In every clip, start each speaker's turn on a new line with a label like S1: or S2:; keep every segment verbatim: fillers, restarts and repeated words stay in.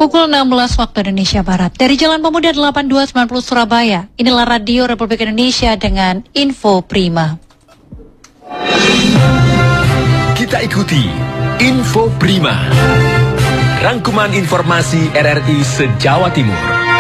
S1: Pukul enam belas waktu Indonesia Barat. Dari Jalan Pemuda delapan dua sembilan nol Surabaya, inilah Radio Republik Indonesia dengan Info Prima.
S2: Kita ikuti Info Prima, rangkuman informasi R R I se-Jawa Timur.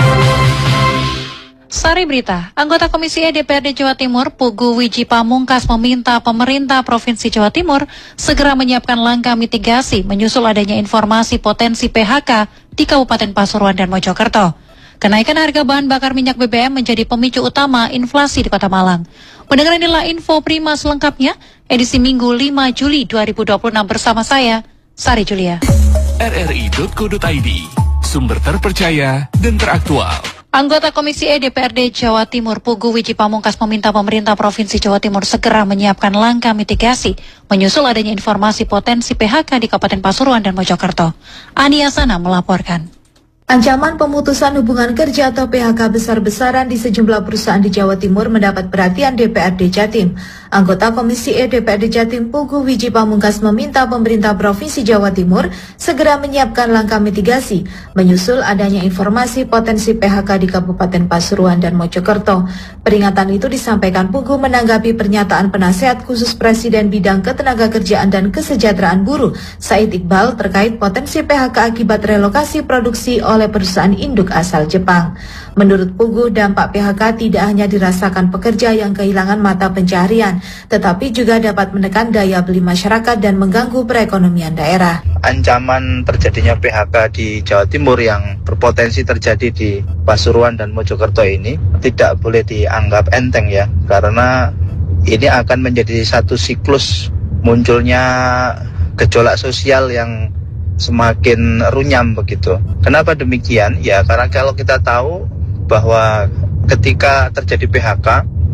S1: Sari berita, anggota Komisi E D P R D Jawa Timur, Pugu Wiji Pamungkas meminta pemerintah Provinsi Jawa Timur segera menyiapkan langkah mitigasi menyusul adanya informasi potensi P H K di Kabupaten Pasuruan dan Mojokerto. Kenaikan harga bahan bakar minyak B B M menjadi pemicu utama inflasi di Kota Malang. Pendengar, inilah Info Prima selengkapnya, edisi Minggu lima Juli dua ribu dua puluh enam bersama saya, Sari Julia.
S2: R R I titik co titik I D, sumber terpercaya dan teraktual.
S1: Anggota Komisi E D P R D Jawa Timur Pugu Wiji Pamungkas meminta pemerintah Provinsi Jawa Timur segera menyiapkan langkah mitigasi menyusul adanya informasi potensi P H K di Kabupaten Pasuruan dan Mojokerto. Ani Asana melaporkan.
S3: Ancaman pemutusan hubungan kerja atau P H K besar-besaran di sejumlah perusahaan di Jawa Timur mendapat perhatian D P R D Jatim. Anggota Komisi E D P R D Jatim Pugu Wiji Pamungkas meminta pemerintah Provinsi Jawa Timur segera menyiapkan langkah mitigasi menyusul adanya informasi potensi P H K di Kabupaten Pasuruan dan Mojokerto. Peringatan itu disampaikan Pugu menanggapi pernyataan penasehat khusus Presiden Bidang Ketenagakerjaan dan Kesejahteraan Buruh, Said Iqbal, terkait potensi P H K akibat relokasi produksi oleh perusahaan induk asal Jepang. Menurut Pugu, dampak P H K tidak hanya dirasakan pekerja yang kehilangan mata pencaharian, tetapi juga dapat menekan daya beli masyarakat dan mengganggu perekonomian daerah.
S4: Ancaman terjadinya P H K di Jawa Timur yang berpotensi terjadi di Pasuruan dan Mojokerto ini tidak boleh dianggap enteng ya, karena ini akan menjadi satu siklus munculnya gejolak sosial yang semakin runyam begitu. Kenapa demikian? Ya karena kalau kita tahu bahwa ketika terjadi P H K,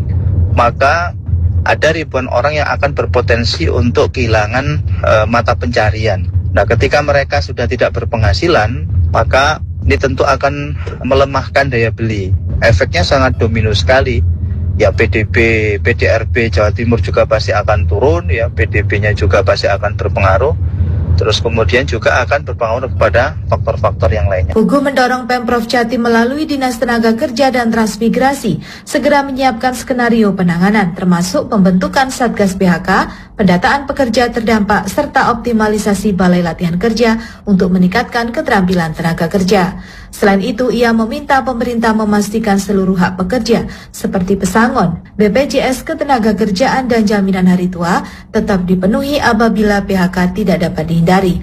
S4: maka ada ribuan orang yang akan berpotensi untuk kehilangan e, mata pencarian. Nah, ketika mereka sudah tidak berpenghasilan, maka ini tentu akan melemahkan daya beli. Efeknya sangat domino sekali. Ya P D B, P D R B Jawa Timur juga pasti akan turun, ya P D B-nya juga pasti akan berpengaruh. Terus kemudian juga akan berpengaruh kepada faktor-faktor yang lainnya.
S3: Pugu mendorong Pemprov Jatim melalui Dinas Tenaga Kerja dan Transmigrasi segera menyiapkan skenario penanganan termasuk pembentukan Satgas P H K, pendataan pekerja terdampak, serta optimalisasi balai latihan kerja untuk meningkatkan keterampilan tenaga kerja. Selain itu, ia meminta pemerintah memastikan seluruh hak pekerja seperti pesangon, B P J S Ketenagakerjaan dan Jaminan Hari Tua tetap dipenuhi apabila P H K tidak dapat dihindari.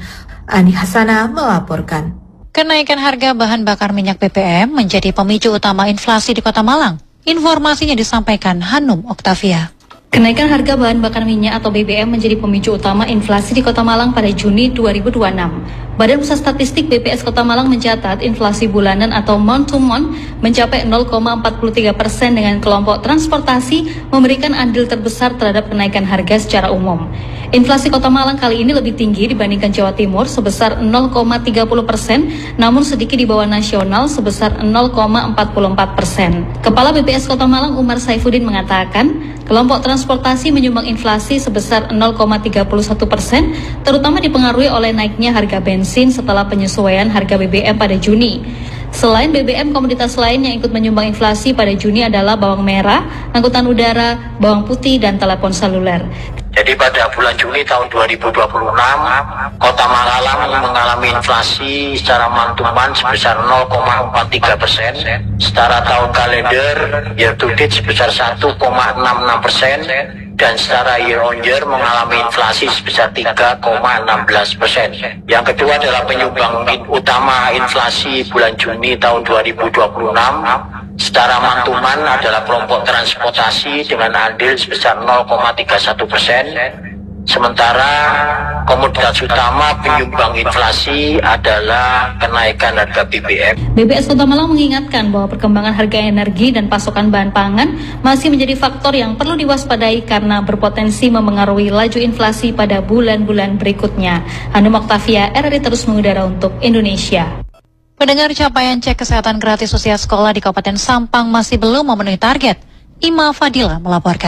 S3: Ani Hasana melaporkan.
S1: Kenaikan harga bahan bakar minyak B B M menjadi pemicu utama inflasi di Kota Malang. Informasinya disampaikan Hanum Oktavia.
S5: Kenaikan harga bahan bakar minyak atau B B M menjadi pemicu utama inflasi di Kota Malang pada Juni dua ribu dua puluh enam. Badan Pusat Statistik B P S Kota Malang mencatat inflasi bulanan atau month to month mencapai nol koma empat tiga persen dengan kelompok transportasi memberikan andil terbesar terhadap kenaikan harga secara umum. Inflasi Kota Malang kali ini lebih tinggi dibandingkan Jawa Timur sebesar nol koma tiga nol persen, namun sedikit di bawah nasional sebesar nol koma empat empat persen. Kepala B P S Kota Malang Umar Saifuddin mengatakan, kelompok transportasi menyumbang inflasi sebesar nol koma tiga satu persen, terutama dipengaruhi oleh naiknya harga bensin setelah penyesuaian harga B B M pada Juni. Selain B B M, komoditas lain yang ikut menyumbang inflasi pada Juni adalah bawang merah, angkutan udara, bawang putih, dan telepon seluler.
S6: Jadi pada bulan Juli tahun dua ribu dua puluh enam, Kota Malang mengalami inflasi secara month-to-month sebesar nol koma empat tiga persen, secara tahun kalender year to date sebesar satu koma enam enam persen, dan secara year on year mengalami inflasi sebesar tiga koma satu enam persen. Yang kedua adalah penyumbang utama inflasi bulan Juni tahun dua ribu dua puluh enam secara mantuman adalah kelompok transportasi dengan andil sebesar nol koma tiga satu persen. Sementara komoditas utama penyumbang inflasi adalah kenaikan harga B B M.
S5: B P S Kota Malang mengingatkan bahwa perkembangan harga energi dan pasokan bahan pangan masih menjadi faktor yang perlu diwaspadai karena berpotensi memengaruhi laju inflasi pada bulan-bulan berikutnya. Hanum Oktavia, R R I terus mengudara untuk Indonesia.
S1: Pendengar, capaian cek kesehatan gratis usia sekolah di Kabupaten Sampang masih belum memenuhi target. Ima Fadila melaporkan.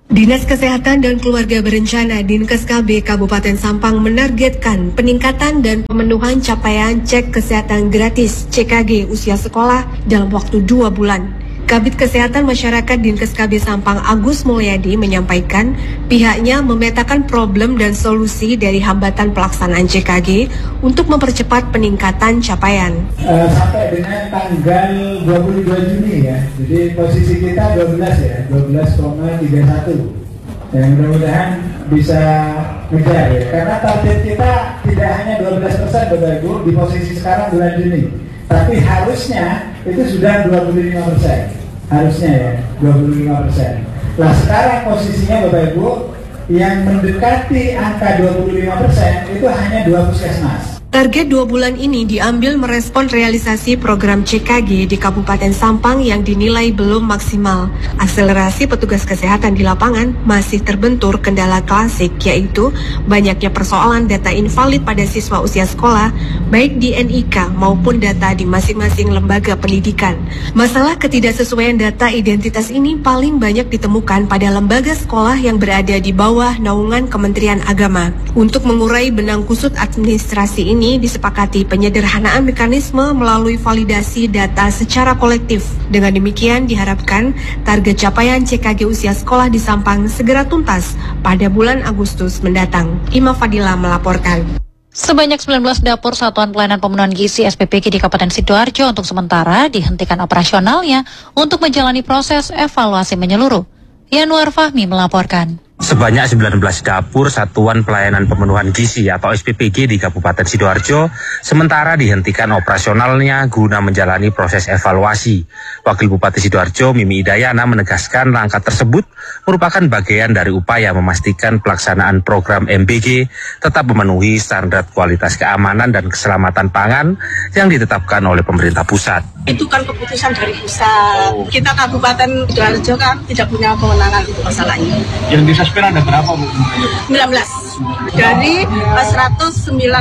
S7: Dinas Kesehatan dan Keluarga Berencana Dinkes K B Kabupaten Sampang menargetkan peningkatan dan pemenuhan capaian cek kesehatan gratis C K G usia sekolah dalam waktu dua bulan. Kabid Kesehatan Masyarakat Dinkes K B Sampang Agus Mulyadi menyampaikan pihaknya memetakan problem dan solusi dari hambatan pelaksanaan C K G untuk mempercepat peningkatan capaian.
S8: Uh, sampai dengan tanggal dua puluh dua Juni ya, jadi posisi kita dua belas ya, dua belas koma tiga satu. Dan mudah-mudahan bisa ngejar ya, karena target kita tidak hanya dua belas persen Bapak Ibu di posisi sekarang bulan Juni, tapi harusnya itu sudah dua puluh lima persen, harusnya ya dua puluh lima persen. Nah sekarang posisinya Bapak Ibu yang mendekati angka dua puluh lima persen itu hanya dua puskesmas.
S7: Target dua bulan ini diambil merespon realisasi program C K G di Kabupaten Sampang yang dinilai belum maksimal. Akselerasi petugas kesehatan di lapangan masih terbentur kendala klasik, yaitu banyaknya persoalan data invalid pada siswa usia sekolah, baik di N I K maupun data di masing-masing lembaga pendidikan. Masalah ketidaksesuaian data identitas ini paling banyak ditemukan pada lembaga sekolah yang berada di bawah naungan Kementerian Agama. Untuk mengurai benang kusut administrasi ini, ini disepakati penyederhanaan mekanisme melalui validasi data secara kolektif. Dengan demikian diharapkan target capaian C K G usia sekolah di Sampang segera tuntas pada bulan Agustus mendatang. Ima Fadila melaporkan.
S1: Sebanyak sembilan belas dapur Satuan Pelayanan Pemenuhan Gizi S P P G di Kabupaten Sidoarjo untuk sementara dihentikan operasionalnya untuk menjalani proses evaluasi menyeluruh. Yanuar Fahmi melaporkan.
S9: Sebanyak sembilan belas dapur Satuan Pelayanan Pemenuhan Gizi atau S P P G di Kabupaten Sidoarjo sementara dihentikan operasionalnya guna menjalani proses evaluasi. Wakil Bupati Sidoarjo Mimi Idayana menegaskan langkah tersebut merupakan bagian dari upaya memastikan pelaksanaan program M B G tetap memenuhi standar kualitas keamanan dan keselamatan pangan yang ditetapkan oleh pemerintah pusat.
S10: Itu kan keputusan dari pusat. Kita Kabupaten Sidoarjo kan tidak punya kewenangan untuk masalah ini.
S11: Yang di Suspend ada berapa, Bu?
S10: sembilan belas. Dari seratus sembilan,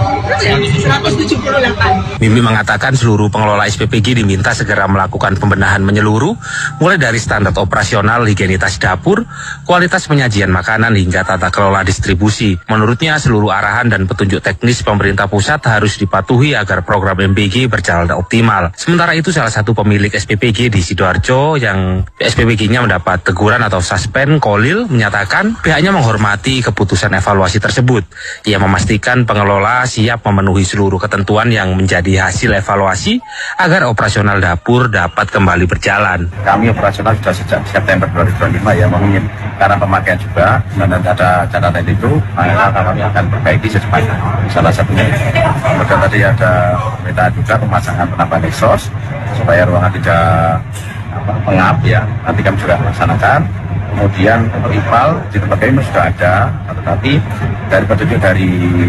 S10: seratus tujuh puluh delapan.
S9: Mimi mengatakan seluruh pengelola S P P G diminta segera melakukan pembenahan menyeluruh, mulai dari standar operasional, higienitas dapur, kualitas penyajian makanan, hingga tata kelola distribusi. Menurutnya, seluruh arahan dan petunjuk teknis pemerintah pusat harus dipatuhi agar program M B G berjalan optimal. Sementara itu, salah satu pemilik S P P G di Sidoarjo yang S P P G-nya mendapat teguran atau suspend, Kolil, menyatakan pihaknya menghormati keputusan evaluasi tersebut. Ia memastikan pengelola siap memenuhi seluruh ketentuan yang menjadi hasil evaluasi agar operasional dapur dapat kembali berjalan.
S12: Kami operasional sudah sejak September dua ribu dua puluh lima ya, mungkin karena pemakaian juga dan ada catatan itu, maka kami akan perbaiki secepatnya. Salah satunya kemudian tadi ada permintaan juga pemasangan penambahan exhaust supaya ruangan tidak apa, pengap ya, nanti kami juga melaksanakan. Kemudian untuk ipal di tempat kami sudah ada, tetapi dari petunjuk dari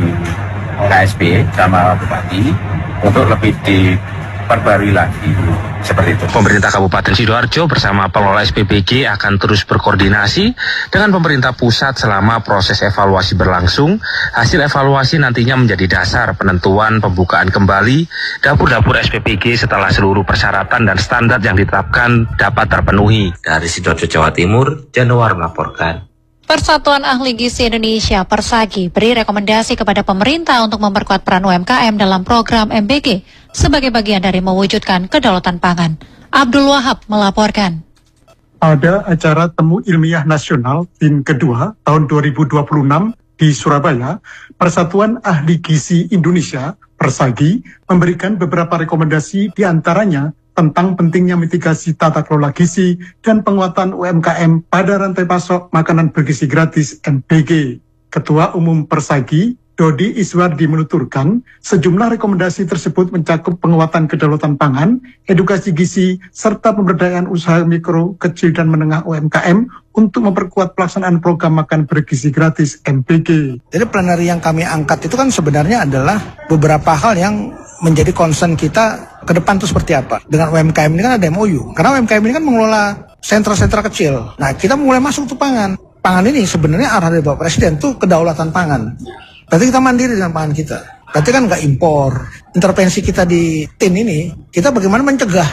S12: K S P sama Bupati untuk lebih diperbarui lagi seperti itu.
S9: Pemerintah Kabupaten Sidoarjo bersama pengelola S P P G akan terus berkoordinasi dengan pemerintah pusat selama proses evaluasi berlangsung. Hasil evaluasi nantinya menjadi dasar penentuan pembukaan kembali dapur-dapur S P P G setelah seluruh persyaratan dan standar yang ditetapkan dapat terpenuhi. Dari Sidoarjo, Jawa Timur, Januar melaporkan.
S1: Persatuan Ahli Gizi Indonesia Persagi beri rekomendasi kepada pemerintah untuk memperkuat peran U M K M dalam program M B G sebagai bagian dari mewujudkan kedaulatan pangan. Abdul Wahab melaporkan.
S13: Pada acara Temu Ilmiah Nasional T I N kedua tahun dua ribu dua puluh enam di Surabaya, Persatuan Ahli Gizi Indonesia Persagi memberikan beberapa rekomendasi, di antaranya tentang pentingnya mitigasi tata kelola gizi dan penguatan U M K M pada rantai pasok makanan bergizi gratis M B G. Ketua Umum Persagi, Dodi Iswardi, menuturkan sejumlah rekomendasi tersebut mencakup penguatan kedaulatan pangan, edukasi gizi, serta pemberdayaan usaha mikro, kecil, dan menengah U M K M untuk memperkuat pelaksanaan program makan bergizi gratis M B G.
S14: Jadi plenary yang kami angkat itu kan sebenarnya adalah beberapa hal yang menjadi concern kita ke depan itu seperti apa. Dengan U M K M ini kan ada M O U. Karena U M K M ini kan mengelola sentra-sentra kecil. Nah, kita mulai masuk tuh pangan. Pangan ini sebenarnya arah dari Bapak Presiden tuh kedaulatan pangan. Berarti kita mandiri dengan pangan kita. Berarti kan nggak impor. Intervensi kita di T I N ini, kita bagaimana mencegah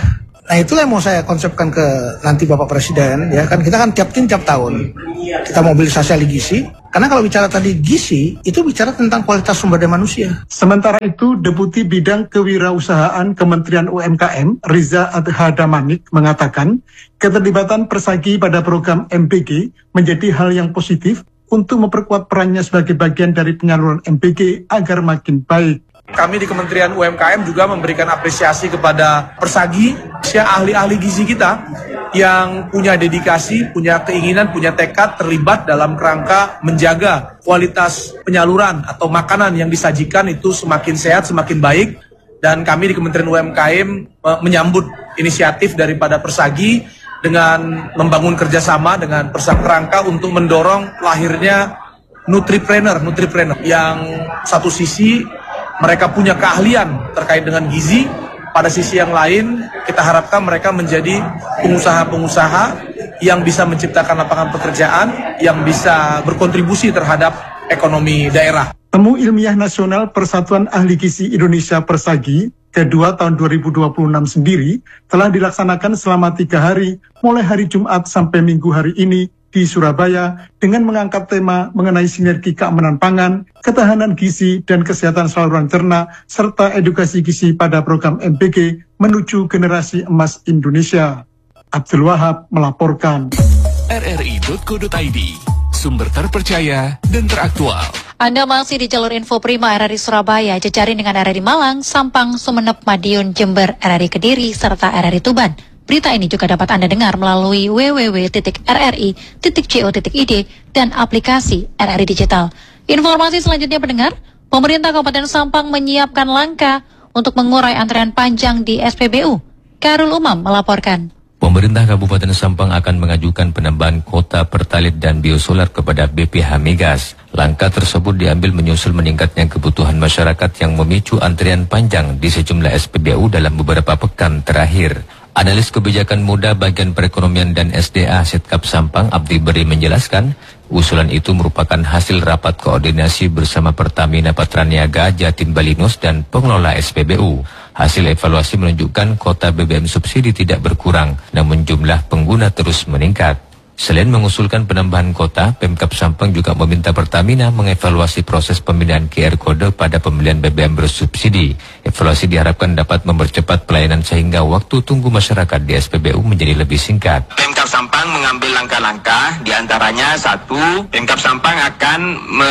S14: Nah itulah yang mau saya konsepkan ke nanti Bapak Presiden, ya kan kita kan tiap tim tiap tahun kita mobilisasi ahli gizi. Karena kalau bicara tadi gizi, itu bicara tentang kualitas sumber daya manusia.
S13: Sementara itu, Deputi Bidang Kewirausahaan Kementerian U M K M, Riza Adhadamanik, mengatakan keterlibatan Persagi pada program M P G menjadi hal yang positif untuk memperkuat perannya sebagai bagian dari penyaluran M P G agar makin baik.
S15: Kami di Kementerian U M K M juga memberikan apresiasi kepada Persagi, ahli-ahli gizi kita yang punya dedikasi, punya keinginan, punya tekad terlibat dalam kerangka menjaga kualitas penyaluran atau makanan yang disajikan itu semakin sehat, semakin baik. Dan kami di Kementerian U M K M menyambut inisiatif daripada Persagi dengan membangun kerjasama dengan Persagi kerangka untuk mendorong lahirnya nutripreneur, nutripreneur yang satu sisi mereka punya keahlian terkait dengan gizi, pada sisi yang lain kita harapkan mereka menjadi pengusaha-pengusaha yang bisa menciptakan lapangan pekerjaan, yang bisa berkontribusi terhadap ekonomi daerah.
S13: Temu Ilmiah Nasional Persatuan Ahli Gizi Indonesia Persagi kedua tahun dua ribu dua puluh enam sendiri telah dilaksanakan selama tiga hari, mulai hari Jumat sampai Minggu hari ini di Surabaya dengan mengangkat tema mengenai sinergi keamanan pangan, ketahanan gizi, dan kesehatan saluran cerna, serta edukasi gizi pada program M P G menuju generasi emas Indonesia. Abdul Wahab melaporkan.
S2: R R I titik co titik I D, sumber terpercaya dan teraktual.
S1: Anda masih di jalur info Prima R R I Surabaya, jejaring dengan R R I Malang, Sampang, Sumeneb, Madiun, Jember, R R I Kediri, serta R R I Tuban. Berita ini juga dapat Anda dengar melalui w w w titik r r i titik co titik i d dan aplikasi R R I Digital. Informasi selanjutnya pendengar, pemerintah Kabupaten Sampang menyiapkan langkah untuk mengurai antrean panjang di S P B U. Karul Umam melaporkan.
S16: Pemerintah Kabupaten Sampang akan mengajukan penambahan kuota pertalit dan biosolar kepada B P H Migas. Langkah tersebut diambil menyusul meningkatnya kebutuhan masyarakat yang memicu antrian panjang di sejumlah S P B U dalam beberapa pekan terakhir. Analis kebijakan muda bagian perekonomian dan S D A Setkap Sampang, Abdi Beri menjelaskan, usulan itu merupakan hasil rapat koordinasi bersama Pertamina Patraniaga, Jatim Balinus, dan pengelola S P B U. Hasil evaluasi menunjukkan kuota B B M subsidi tidak berkurang, namun jumlah pengguna terus meningkat. Selain mengusulkan penambahan kuota, Pemkab Sampang juga meminta Pertamina mengevaluasi proses pemilihan Q R kode pada pembelian B B M bersubsidi. Evaluasi diharapkan dapat mempercepat pelayanan sehingga waktu tunggu masyarakat di S P B U menjadi lebih singkat.
S6: Pemkab Sampang mengambil langkah-langkah, diantaranya satu, Pemkab Sampang akan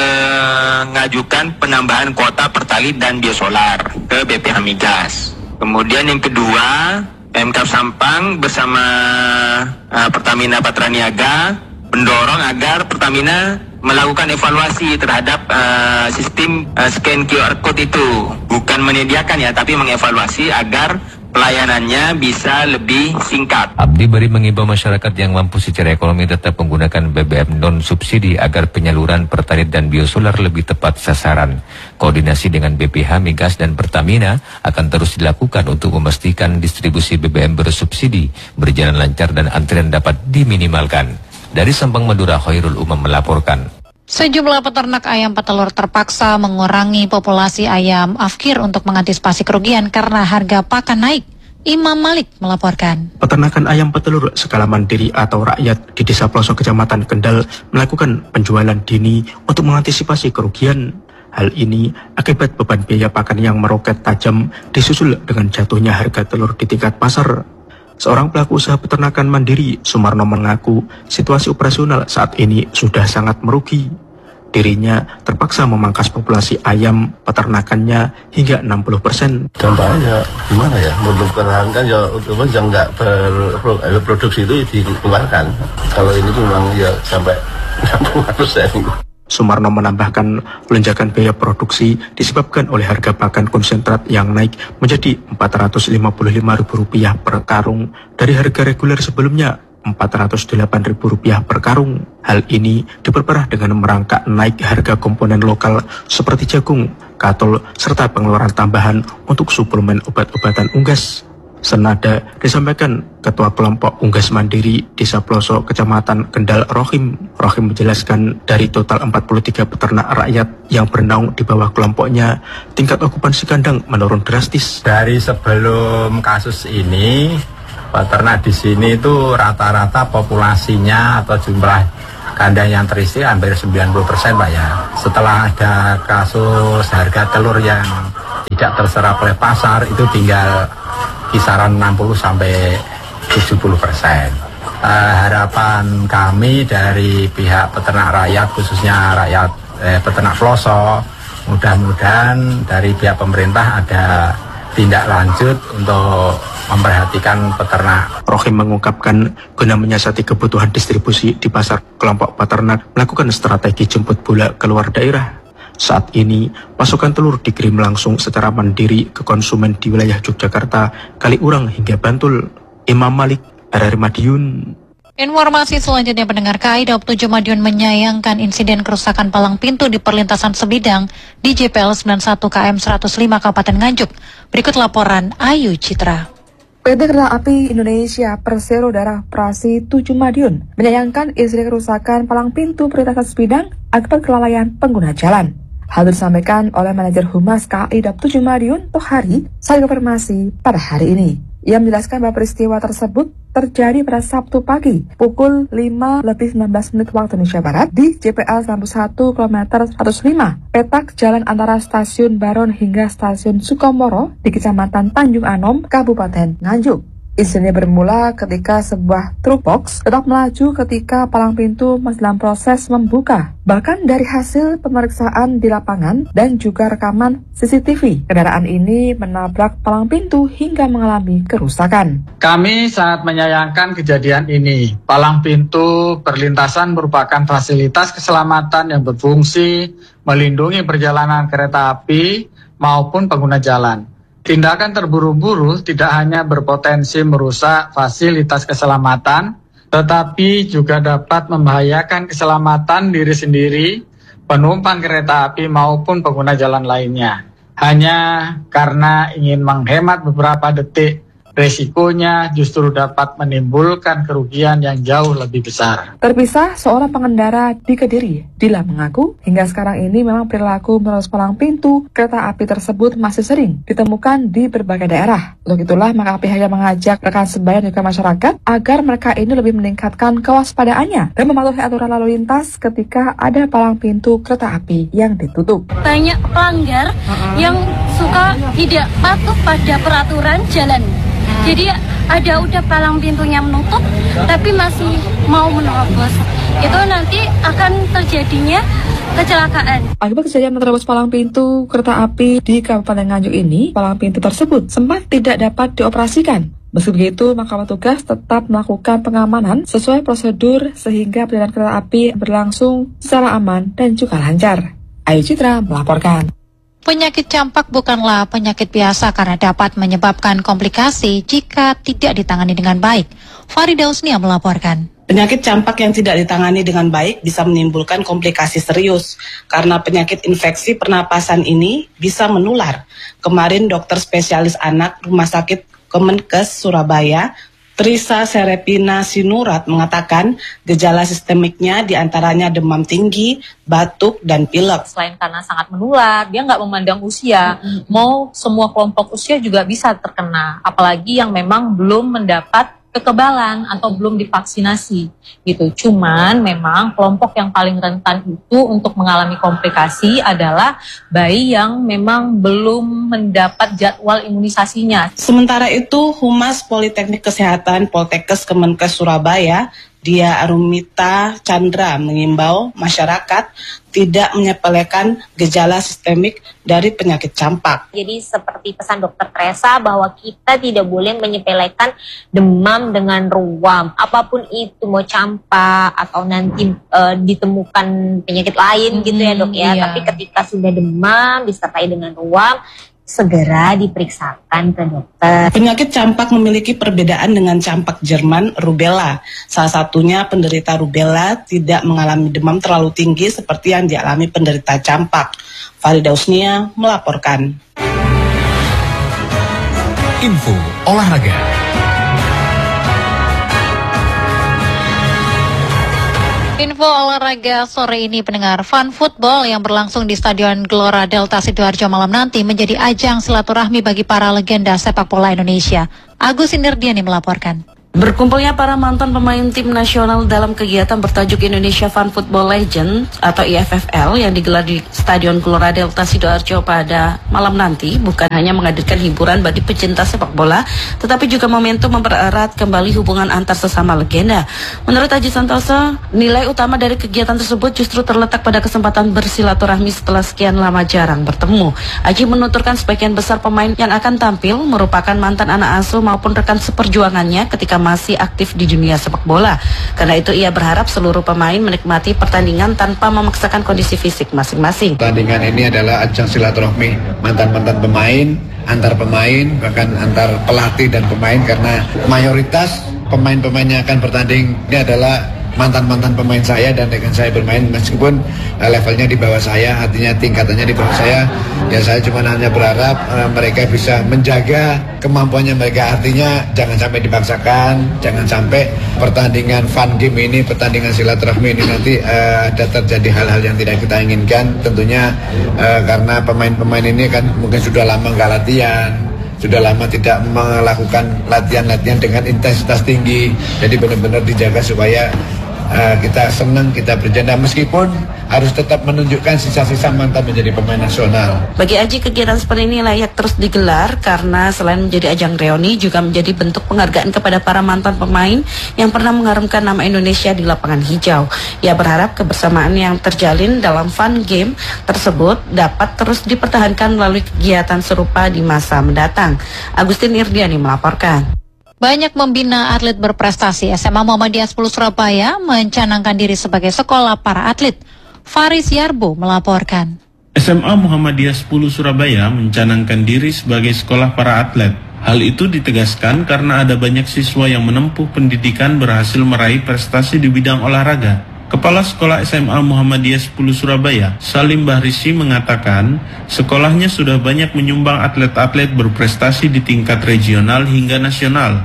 S6: mengajukan penambahan kuota pertalit dan biosolar ke B P H Migas. Kemudian yang kedua, Pemkab Sampang bersama uh, Pertamina Patraniaga mendorong agar Pertamina melakukan evaluasi terhadap uh, sistem uh, scan Q R code itu, bukan menyediakan ya, tapi mengevaluasi agar pelayanannya bisa lebih singkat.
S16: Abdi Beri mengimbau masyarakat yang mampu secara ekonomi tetap menggunakan B B M non-subsidi agar penyaluran pertalit dan biosolar lebih tepat sasaran. Koordinasi dengan B P H Migas dan Pertamina akan terus dilakukan untuk memastikan distribusi B B M bersubsidi berjalan lancar dan antrian dapat diminimalkan. Dari Sampang, Madura, Khairul Umam melaporkan.
S1: Sejumlah peternak ayam petelur terpaksa mengurangi populasi ayam afkir untuk mengantisipasi kerugian karena harga pakan naik. Imam Malik melaporkan.
S17: Peternakan ayam petelur skala mandiri atau rakyat di Desa Pelosok Kecamatan Kendal melakukan penjualan dini untuk mengantisipasi kerugian. Hal ini akibat beban biaya pakan yang meroket tajam disusul dengan jatuhnya harga telur di tingkat pasar. Seorang pelaku usaha peternakan mandiri, Sumarno, mengaku situasi operasional saat ini sudah sangat merugi. Dirinya terpaksa memangkas populasi ayam peternakannya hingga enam puluh persen.
S18: Dampaknya gimana ya? Menurunkan kan ya untuk yang nggak berproduksi itu dikeluarkan. Kalau ini memang ya sampai enam puluh persen.
S17: Sumarno menambahkan lonjakan biaya produksi disebabkan oleh harga pakan konsentrat yang naik menjadi empat ratus lima puluh lima ribu rupiah per karung dari harga reguler sebelumnya empat ratus delapan ribu rupiah per karung. Hal ini diperparah dengan merangkak naik harga komponen lokal seperti jagung, katol, serta pengeluaran tambahan untuk suplemen obat-obatan unggas. Senada disampaikan Ketua Kelompok Unggas Mandiri Desa Pelosok Kecamatan Kendal, Rohim. Rohim menjelaskan dari total empat puluh tiga peternak rakyat yang bernaung di bawah kelompoknya, tingkat okupansi kandang menurun drastis.
S19: Dari sebelum kasus ini Peternak di sini itu rata-rata populasinya atau jumlah kandang yang terisi hampir sembilan puluh persen Pak ya. Setelah ada kasus harga telur yang tidak terserap oleh pasar itu tinggal kisaran enam puluh sampai tujuh puluh persen. Uh, harapan kami dari pihak peternak rakyat khususnya rakyat eh, peternak Floso, mudah-mudahan dari pihak pemerintah ada tindak lanjut untuk memperhatikan peternak.
S17: Rohim mengungkapkan guna menyiasati kebutuhan distribusi di pasar, kelompok peternak melakukan strategi jemput bola keluar daerah. Saat ini, pasokan telur dikirim langsung secara mandiri ke konsumen di wilayah Yogyakarta, Kaliurang hingga Bantul. Imam Malik, R R Madiun.
S1: Informasi selanjutnya, pendengar, K A I Daup tujuh Madiun menyayangkan insiden kerusakan palang pintu di perlintasan sebidang di J P L sembilan puluh satu K M seratus lima Kabupaten Nganjuk. Berikut laporan Ayu Citra.
S20: P T Kereta Api Indonesia Persero Daerah Operasi tujuh Madiun menyayangkan insiden kerusakan palang pintu perlintasan sebidang akibat kelalaian pengguna jalan. Hal itu disampaikan oleh manajer Humas K A I Daup tujuh Madiun, Tohari, saat konfirmasi pada hari ini. Ia menjelaskan bahwa peristiwa tersebut terjadi pada Sabtu pagi pukul lima lebih sembilan belas menit waktu Indonesia Barat di J P L sembilan puluh satu kilometer seratus lima, petak jalan antara Stasiun Baron hingga Stasiun Sukomoro di Kecamatan Tanjung Anom, Kabupaten Nganjuk. Insiden bermula ketika sebuah truk box tetap melaju ketika palang pintu masih dalam proses membuka. Bahkan dari hasil pemeriksaan di lapangan dan juga rekaman C C T V, kendaraan ini menabrak palang pintu hingga mengalami kerusakan.
S21: Kami sangat menyayangkan kejadian ini. Palang pintu perlintasan merupakan fasilitas keselamatan yang berfungsi melindungi perjalanan kereta api maupun pengguna jalan. Tindakan terburu-buru tidak hanya berpotensi merusak fasilitas keselamatan, tetapi juga dapat membahayakan keselamatan diri sendiri, penumpang kereta api maupun pengguna jalan lainnya. Hanya karena ingin menghemat beberapa detik, resikonya justru dapat menimbulkan kerugian yang jauh lebih besar.
S20: Terpisah, seorang pengendara di Kediri, Dila, mengaku hingga sekarang ini memang perilaku menerobos palang pintu kereta api tersebut masih sering ditemukan di berbagai daerah. Untuk itulah maka pihaknya mengajak rekan sebaya dan juga masyarakat agar mereka ini lebih meningkatkan kewaspadaannya dan mematuhi aturan lalu lintas ketika ada palang pintu kereta api yang ditutup.
S22: Banyak pelanggar uh-uh. yang suka tidak patuh pada peraturan jalan. Jadi ada udah palang pintunya menutup, tapi masih mau menerobos. Itu nanti akan terjadinya kecelakaan.
S20: Akibat kejadian menerobos palang pintu kereta api di Kabupaten Nganjuk ini, palang pintu tersebut sempat tidak dapat dioperasikan. Meski begitu, maka petugas tetap melakukan pengamanan sesuai prosedur sehingga perjalanan kereta api berlangsung secara aman dan juga lancar. Ayu Citra melaporkan.
S1: Penyakit campak bukanlah penyakit biasa karena dapat menyebabkan komplikasi jika tidak ditangani dengan baik. Farida Usnia melaporkan.
S23: Penyakit campak yang tidak ditangani dengan baik bisa menimbulkan komplikasi serius karena penyakit infeksi pernapasan ini bisa menular. Kemarin dokter spesialis anak Rumah Sakit Kemenkes Surabaya, Trisa Serepina Sinurat, mengatakan gejala sistemiknya diantaranya demam tinggi, batuk, dan pilek.
S24: Selain karena sangat menular, dia nggak memandang usia. Mm-hmm. Mau semua kelompok usia juga bisa terkena, apalagi yang memang belum mendapat kekebalan atau belum divaksinasi gitu. Cuman memang kelompok yang paling rentan itu untuk mengalami komplikasi adalah bayi yang memang belum mendapat jadwal imunisasinya.
S23: Sementara itu, Humas Politeknik Kesehatan Poltekkes Kemenkes Surabaya, Dia Arumita Chandra, mengimbau masyarakat tidak menyepelekan gejala sistemik dari penyakit campak.
S25: Jadi seperti pesan dokter Teresa bahwa kita tidak boleh menyepelekan demam dengan ruam. Apapun itu, mau campak atau nanti e, ditemukan penyakit lain hmm, gitu ya dok ya. Iya. Tapi ketika sudah demam disertai dengan ruam, segera diperiksakan ke dokter.
S23: Penyakit campak memiliki perbedaan dengan campak Jerman, rubella. Salah satunya penderita rubella tidak mengalami demam terlalu tinggi seperti yang dialami penderita campak. Farida Usnia melaporkan.
S2: Info olahraga.
S1: Info olahraga sore ini, pendengar. Fun Football yang berlangsung di Stadion Gelora Delta Sidoarjo malam nanti menjadi ajang silaturahmi bagi para legenda sepak bola Indonesia. Agus Inderdiani melaporkan.
S3: Berkumpulnya para mantan pemain tim nasional dalam kegiatan bertajuk Indonesia Fun Football Legend atau I F F L yang digelar di Stadion Gelora Delta Sidoarjo pada malam nanti bukan hanya menghadirkan hiburan bagi pecinta sepak bola, tetapi juga momentum mempererat kembali hubungan antar sesama legenda. Menurut Aji Santoso, nilai utama dari kegiatan tersebut justru terletak pada kesempatan bersilaturahmi setelah sekian lama jarang bertemu. Aji menuturkan sebagian besar pemain yang akan tampil merupakan mantan anak asuh maupun rekan seperjuangannya ketika masih aktif di dunia sepak bola. Karena itu ia berharap seluruh pemain menikmati pertandingan tanpa memaksakan kondisi fisik masing-masing.
S4: Pertandingan ini adalah ajang silaturahmi mantan-mantan pemain, antar pemain, bahkan antar pelatih dan pemain, karena mayoritas pemain-pemain yang akan bertanding ini adalah mantan-mantan pemain saya dan dengan saya bermain meskipun uh, levelnya di bawah saya, artinya tingkatannya di bawah saya. Ya saya cuma hanya berharap uh, mereka bisa menjaga kemampuannya mereka, artinya jangan sampai dipaksakan, jangan sampai pertandingan fun game ini, pertandingan silaturahmi ini nanti uh, ada terjadi hal-hal yang tidak kita inginkan. Tentunya uh, karena pemain-pemain ini kan mungkin sudah lama nggak latihan, sudah lama tidak melakukan latihan-latihan dengan intensitas tinggi, jadi benar-benar dijaga supaya uh, kita senang, kita bercanda meskipun harus tetap menunjukkan sisa-sisa mantan menjadi pemain nasional.
S3: Bagi Aji, kegiatan seperti ini layak terus digelar karena selain menjadi ajang reuni juga menjadi bentuk penghargaan kepada para mantan pemain yang pernah mengharumkan nama Indonesia di lapangan hijau. Ia berharap kebersamaan yang terjalin dalam fun game tersebut dapat terus dipertahankan melalui kegiatan serupa di masa mendatang. Agustin Irdiani melaporkan.
S1: Banyak membina atlet berprestasi, S M A Muhammadiyah sepuluh Surabaya mencanangkan diri sebagai sekolah para atlet. Faris Yarbo melaporkan.
S5: S M A Muhammadiyah sepuluh Surabaya mencanangkan diri sebagai sekolah para atlet. Hal itu ditegaskan karena ada banyak siswa yang menempuh pendidikan berhasil meraih prestasi di bidang olahraga. Kepala Sekolah S M A Muhammadiyah sepuluh Surabaya, Salim Bahrisi mengatakan, sekolahnya sudah banyak menyumbang atlet-atlet berprestasi di tingkat regional hingga nasional.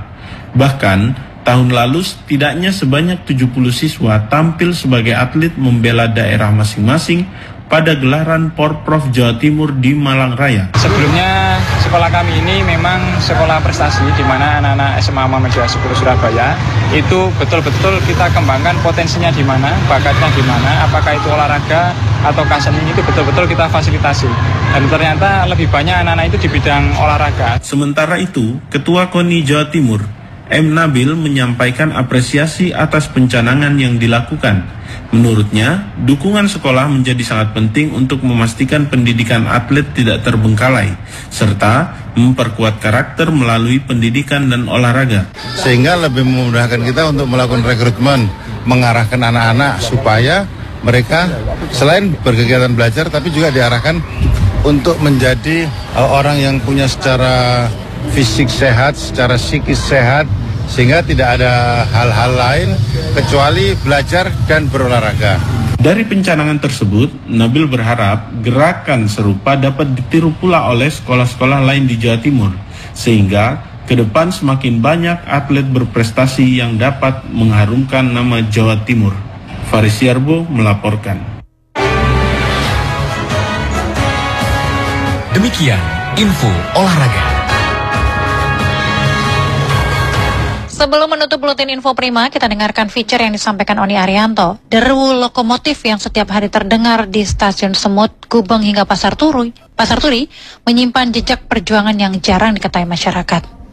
S5: Bahkan, tahun lalu setidaknya sebanyak tujuh puluh siswa tampil sebagai atlet membela daerah masing-masing pada gelaran Porprov Jawa Timur di Malang Raya.
S7: Sebelumnya sekolah kami ini memang sekolah prestasi di mana anak-anak S M A Muhammadiyah sepuluh Surabaya itu betul-betul kita kembangkan potensinya di mana, bakatnya di mana, apakah itu olahraga atau seni itu betul-betul kita fasilitasi. Dan ternyata lebih banyak anak-anak itu di bidang olahraga.
S5: Sementara itu, Ketua KONI Jawa Timur M. Nabil menyampaikan apresiasi atas pencanangan yang dilakukan. Menurutnya, dukungan sekolah menjadi sangat penting untuk memastikan pendidikan atlet tidak terbengkalai, serta memperkuat karakter melalui pendidikan dan olahraga.
S8: Sehingga lebih memudahkan kita untuk melakukan rekrutmen, mengarahkan anak-anak supaya mereka selain berkegiatan belajar, tapi juga diarahkan untuk menjadi uh, orang yang punya secara fisik sehat, secara psikis sehat, sehingga tidak ada hal-hal lain kecuali belajar dan berolahraga.
S5: Dari pencanangan tersebut, Nabil berharap gerakan serupa dapat ditiru pula oleh sekolah-sekolah lain di Jawa Timur, sehingga ke depan semakin banyak atlet berprestasi yang dapat mengharumkan nama Jawa Timur. Faris Yarbo melaporkan.
S2: Demikian info olahraga.
S1: Sebelum menutup buletin info Prima, kita dengarkan feature yang disampaikan Oni Arianto. Deru lokomotif yang setiap hari terdengar di stasiun Semut, Gubeng hingga Pasar Turi, Pasar Turi menyimpan jejak perjuangan yang jarang diketahui masyarakat.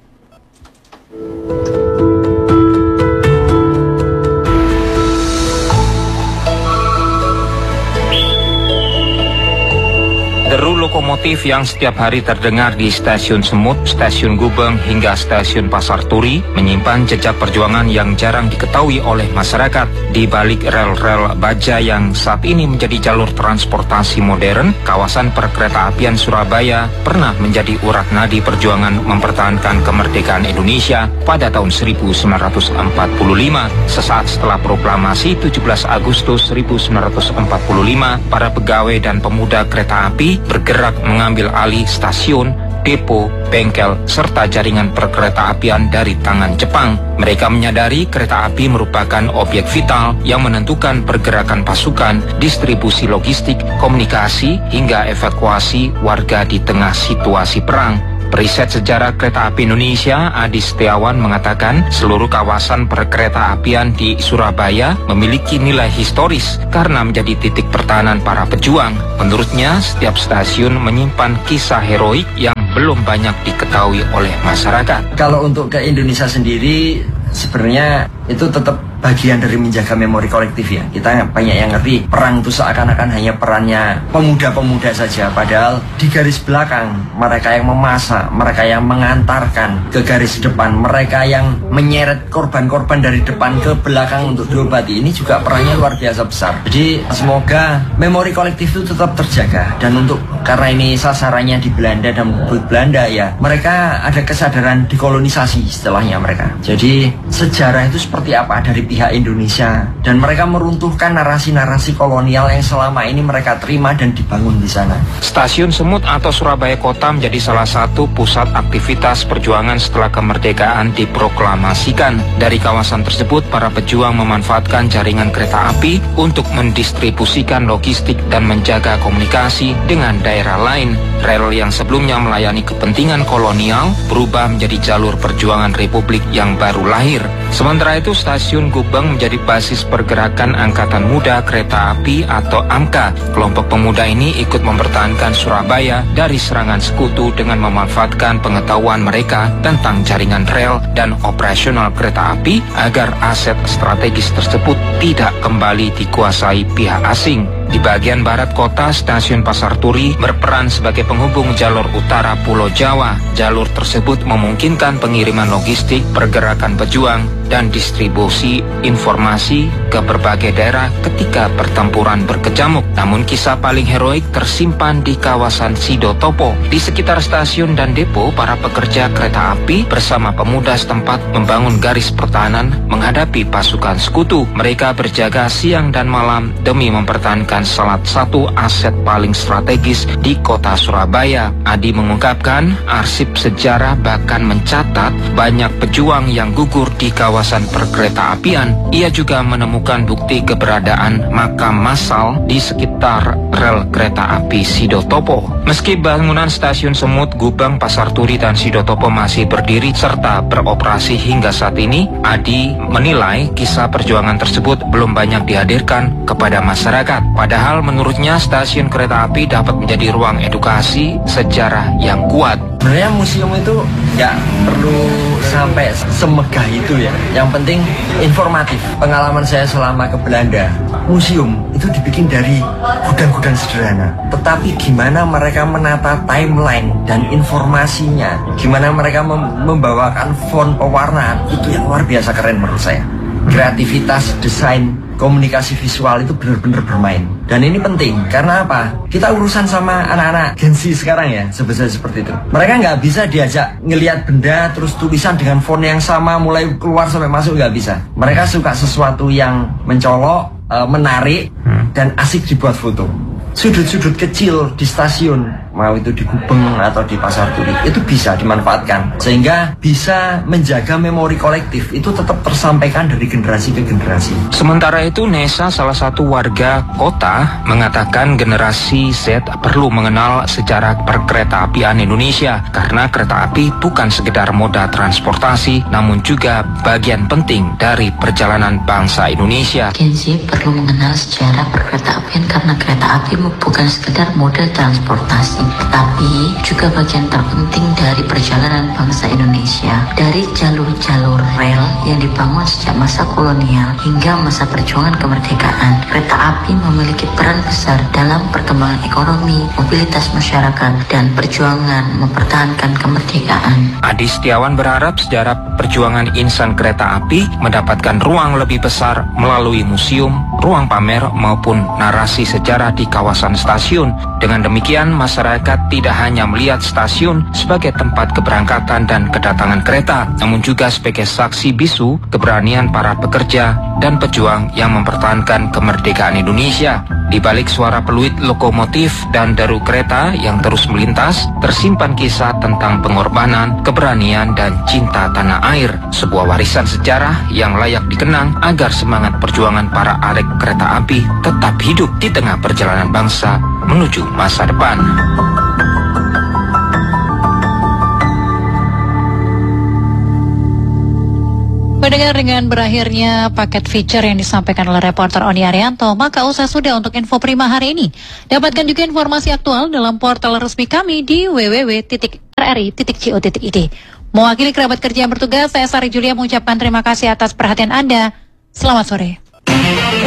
S16: Deru lokomotif yang setiap hari terdengar di Stasiun Semut, Stasiun Gubeng, hingga Stasiun Pasar Turi menyimpan jejak perjuangan yang jarang diketahui oleh masyarakat. Di balik rel-rel baja yang saat ini menjadi jalur transportasi modern, kawasan perkeretaapian Surabaya pernah menjadi urat nadi perjuangan mempertahankan kemerdekaan Indonesia pada tahun seribu sembilan ratus empat puluh lima. Sesaat setelah proklamasi tujuh belas Agustus seribu sembilan ratus empat puluh lima, para pegawai dan pemuda kereta api bergerak mengambil alih stasiun, depo, bengkel, serta jaringan perkeretaapian dari tangan Jepang. Mereka menyadari kereta api merupakan objek vital yang menentukan pergerakan pasukan, distribusi logistik, komunikasi, hingga evakuasi warga di tengah situasi perang.
S9: Periset Sejarah Kereta Api Indonesia, Adi Setiawan, mengatakan seluruh kawasan perkereta apian di Surabaya memiliki nilai historis karena menjadi titik pertahanan para pejuang. Menurutnya, setiap stasiun menyimpan kisah heroik yang belum banyak diketahui oleh masyarakat.
S10: Kalau untuk ke Indonesia sendiri, sebenarnya itu tetap bagian dari menjaga memori kolektif ya. Kita banyak yang ngerti perang itu seakan-akan hanya perannya pemuda-pemuda saja, padahal di garis belakang mereka yang memasak, mereka yang mengantarkan ke garis depan, mereka yang menyeret korban-korban dari depan ke belakang untuk diobati, ini juga perannya luar biasa besar. Jadi semoga memori kolektif itu tetap terjaga, dan untuk karena ini sasarannya di Belanda dan Belanda ya, mereka ada kesadaran dekolonisasi istilahnya mereka. Jadi sejarah itu seperti apa dari pihak Indonesia, dan mereka meruntuhkan narasi-narasi kolonial yang selama ini mereka terima dan dibangun di sana.
S9: Stasiun Semut atau Surabaya Kota menjadi salah satu pusat aktivitas perjuangan setelah kemerdekaan diproklamasikan. Dari kawasan tersebut, para pejuang memanfaatkan jaringan kereta api untuk mendistribusikan logistik dan menjaga komunikasi dengan daerah lain. Rel yang sebelumnya melayani kepentingan kolonial berubah menjadi jalur perjuangan Republik yang baru lahir. Sementara itu, stasiun Gubeng menjadi basis pergerakan Angkatan Muda Kereta Api atau A M K A. Kelompok pemuda ini ikut mempertahankan Surabaya dari serangan sekutu dengan memanfaatkan pengetahuan mereka tentang jaringan rel dan operasional kereta api agar aset strategis tersebut tidak kembali dikuasai pihak asing. Di bagian barat kota, stasiun Pasar Turi berperan sebagai penghubung jalur utara Pulau Jawa. Jalur tersebut memungkinkan pengiriman logistik, pergerakan pejuang, dan distribusi informasi ke berbagai daerah ketika pertempuran berkecamuk. Namun kisah paling heroik tersimpan di kawasan Sidotopo. Di sekitar stasiun dan depo, para pekerja kereta api bersama pemuda setempat membangun garis pertahanan menghadapi pasukan sekutu. Mereka berjaga siang dan malam demi mempertahankan salah satu aset paling strategis di kota Surabaya. Adi mengungkapkan, arsip sejarah bahkan mencatat banyak pejuang yang gugur di kawasan perkereta apian. Ia juga menemukan bukti keberadaan makam massal di sekitar rel kereta api Sidotopo. Meski bangunan stasiun Semut, Gubeng, Pasar Turi, dan Sidotopo masih berdiri serta beroperasi hingga saat ini, Adi menilai kisah perjuangan tersebut belum banyak dihadirkan kepada masyarakat. Padahal menurutnya stasiun kereta api dapat menjadi ruang edukasi sejarah yang kuat.
S10: Sebenarnya museum itu nggak perlu sampai semegah itu ya. Yang penting informatif. Pengalaman saya selama ke Belanda, museum itu dibikin dari gudang-gudang sederhana. Tetapi gimana mereka menata timeline dan informasinya, gimana mereka mem membawakan font pewarnaan, itu yang luar biasa keren menurut saya. Kreativitas, desain, komunikasi visual itu benar-benar bermain. Dan ini penting, karena apa? Kita urusan sama anak-anak Gen Z sekarang ya, sebesar seperti itu. Mereka nggak bisa diajak ngelihat benda, terus tulisan dengan font yang sama, mulai keluar sampai masuk, nggak bisa. Mereka suka sesuatu yang mencolok, e, menarik, dan asik dibuat foto. Sudut-sudut kecil di stasiun, mau itu di Gubeng atau di Pasar Turi, itu bisa dimanfaatkan sehingga bisa menjaga memori kolektif itu tetap tersampaikan dari generasi ke generasi.
S9: Sementara itu, Nesa, salah satu warga kota, mengatakan generasi Z perlu mengenal sejarah perkeretaapian Indonesia karena kereta api bukan sekedar moda transportasi, namun juga bagian penting dari perjalanan bangsa Indonesia.
S11: Gen Z perlu mengenal sejarah perkeretaapian karena kereta api bukan sekedar moda transportasi, tetapi juga bagian terpenting dari perjalanan bangsa Indonesia. Dari jalur-jalur rel yang dibangun sejak masa kolonial hingga masa perjuangan kemerdekaan, kereta api memiliki peran besar dalam perkembangan ekonomi, mobilitas masyarakat, dan perjuangan mempertahankan kemerdekaan.
S9: Adi Setiawan berharap sejarah perjuangan insan kereta api mendapatkan ruang lebih besar melalui museum, ruang pamer, maupun narasi sejarah di kawasan stasiun. Dengan demikian, masyarakat tidak hanya melihat stasiun sebagai tempat keberangkatan dan kedatangan kereta, namun juga sebagai saksi bisu keberanian para pekerja dan pejuang yang mempertahankan kemerdekaan Indonesia. Di balik suara peluit lokomotif dan deru kereta yang terus melintas, tersimpan kisah tentang pengorbanan, keberanian, dan cinta tanah air. Sebuah warisan sejarah yang layak dikenang agar semangat perjuangan para arek kereta api tetap hidup di tengah perjalanan bangsa menuju masa depan.
S1: Mendengar dengan berakhirnya paket feature yang disampaikan oleh reporter Oni Arianto, maka usah sudah untuk Info Prima hari ini. Dapatkan juga informasi aktual dalam portal resmi kami di w w w titik r r i titik co titik i d. Mewakili kerabat kerja yang bertugas, saya Sari Julia mengucapkan terima kasih atas perhatian Anda. Selamat sore.